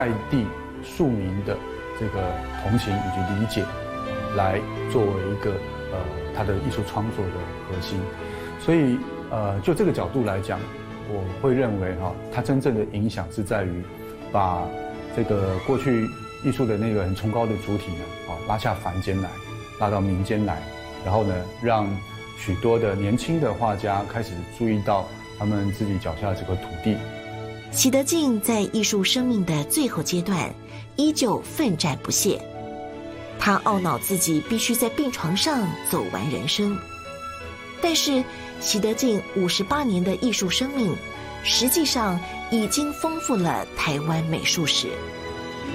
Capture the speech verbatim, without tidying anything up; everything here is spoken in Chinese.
在地庶民的这个同情以及理解，来作为一个呃他的艺术创作的核心。所以呃就这个角度来讲，我会认为哈、哦，它真正的影响是在于把这个过去艺术的那个很崇高的主体呢，哦拉下凡间来，拉到民间来，然后呢让许多的年轻的画家开始注意到他们自己脚下这个土地。 习德进在艺术生命的最后阶段，依旧奋战不懈。他懊恼自己必须在病床上走完人生，但是习德进五十八年的艺术生命，实际上已经丰富了台湾美术史。